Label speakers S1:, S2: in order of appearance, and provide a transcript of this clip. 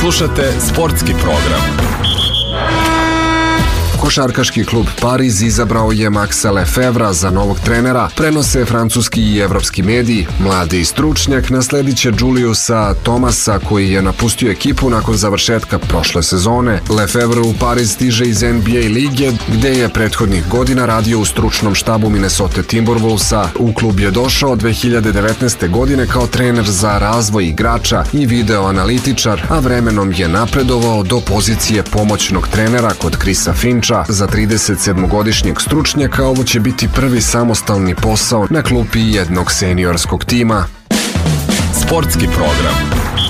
S1: Slušate sportski program.
S2: Košarkaški klub Pariz izabrao je Maxa Lefevra za novog trenera, prenose francuski i evropski mediji. Mladi stručnjak nasledit će Juliusa Thomasa, koji je napustio ekipu nakon završetka prošle sezone. Lefevre u Pariz stiže iz NBA lige, gde je prethodnih godina radio u stručnom štabu Minnesota Timberwolvesa. U klub je došao 2019. godine kao trener za razvoj igrača i videoanalitičar, a vremenom je napredovao do pozicije pomoćnog trenera kod Chrisa Fincha. Za 37-godišnjeg stručnjaka ovo će biti prvi samostalni posao na klupi jednog seniorskog tima.
S1: Sportski program.